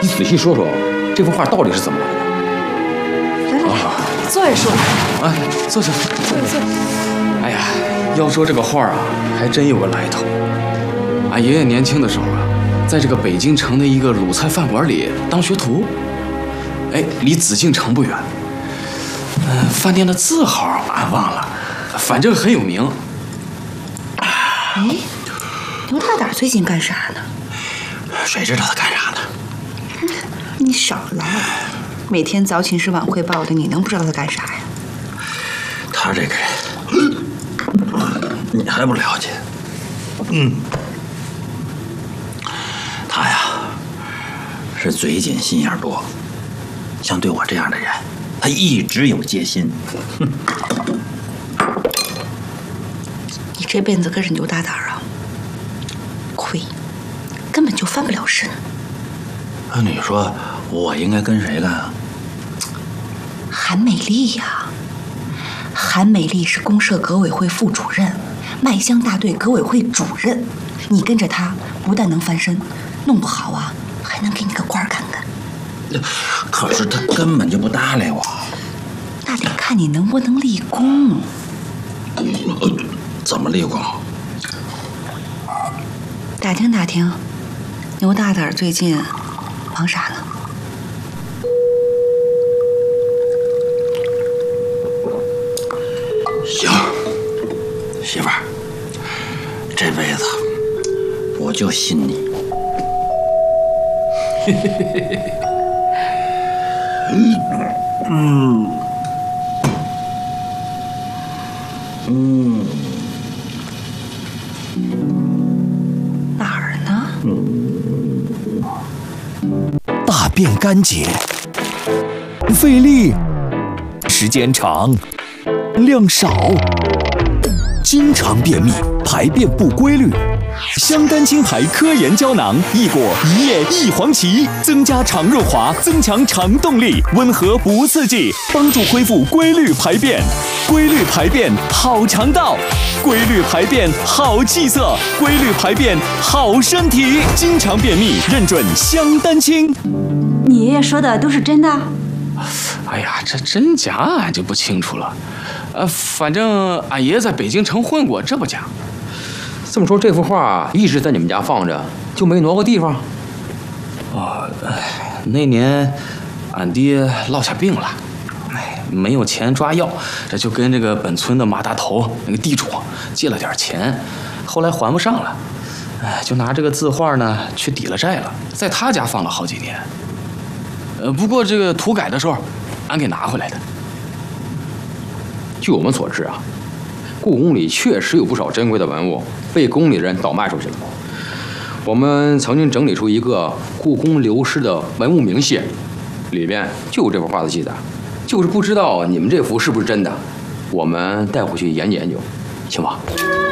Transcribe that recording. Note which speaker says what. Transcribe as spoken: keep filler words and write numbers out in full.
Speaker 1: 你仔细说说，这幅画到底是怎么来的？
Speaker 2: 来来来，坐着说。
Speaker 1: 啊，坐坐
Speaker 2: 坐坐。
Speaker 1: 哎呀，要说这个画啊，还真有个来头。俺爷爷年轻的时候啊，在这个北京城的一个鲁菜饭馆里当学徒。哎，离紫禁城不远。嗯、呃，饭店的字号俺忘了，反正很有名。
Speaker 2: 哎，牛大胆最近干啥呢？
Speaker 1: 谁知道他干啥呢？
Speaker 2: 你少来，每天早请示晚汇报的，你能不知道他干啥呀？
Speaker 3: 他这个人，你还不了解？嗯，他呀是嘴紧心眼多，像对我这样的人，他一直有戒心。哼，
Speaker 2: 你这辈子跟着牛大胆啊，亏，根本就翻不了身。
Speaker 3: 那你说我应该跟谁干啊？
Speaker 2: 韩美丽呀，韩美丽是公社革委会副主任，麦香大队革委会主任。你跟着她，不但能翻身，弄不好啊，还能给你个官看看。
Speaker 3: 可是他根本就不搭理我。
Speaker 2: 那得看你能不能立功。
Speaker 3: 怎么立功？
Speaker 2: 打听打听，牛大胆最近忙啥呢？
Speaker 3: 行，媳妇儿，这辈子我就信你。嗯嗯，
Speaker 2: 哪儿呢？
Speaker 4: 大便干结，费力，时间长，量少，经常便秘，排便不规律。香丹青牌科研胶囊，益果一叶一黄芪，增加肠润滑，增强肠动力，温和不刺激，帮助恢复规律排便。规律排便好肠道，规律排便好气色，规律排便好身体。经常便秘，认准香丹青。
Speaker 2: 你爷爷说的都是真的？
Speaker 1: 哎呀，这真假俺就不清楚了。呃，反正俺爷爷在北京城混过，这不假。这么说，这幅画一直在你们家放着，就没挪过地方？哦，哎，那年俺爹落下病了，哎，没有钱抓药，这就跟这个本村的马大头那个地主借了点钱，后来还不上了，哎，就拿这个字画呢去抵了债了，在他家放了好几年。呃，不过这个涂改的时候，俺给拿回来的。据我们所知啊，故宫里确实有不少珍贵的文物被宫里人倒卖出去了。我们曾经整理出一个故宫流失的文物明细，里边就有这幅画的记载，就是不知道你们这幅是不是真的，我们带回去研究研究，行吧？